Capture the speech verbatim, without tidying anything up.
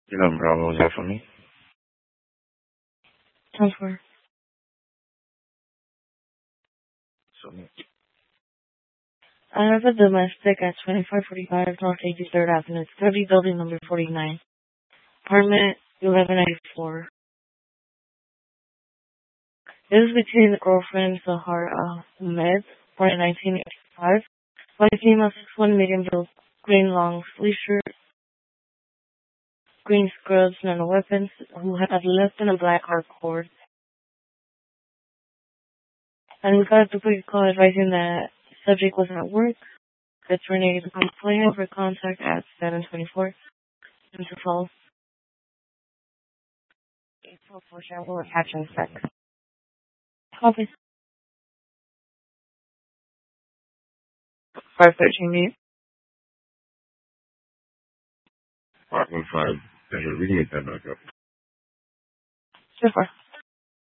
You know, bro, what was that for me? ten four. So, I have a domestic at twenty-five forty-five North eighty-third Avenue, thirty, building number forty-nine, apartment eleven ninety-four. This is between the girlfriend Zahara Ahmed, born in nineteen eighty-five, white female, six one, medium build, green long sleeve shirt, green scrubs, nano weapons, who had left in a black hardcore. And we got the quick call advising that the subject was at work. That's Renee, the complaint for contact at seven twenty-four. And to fall. eight four four, we'll attach in a sec. Copy. five thirteen me. five one five. We can make that back up. So far.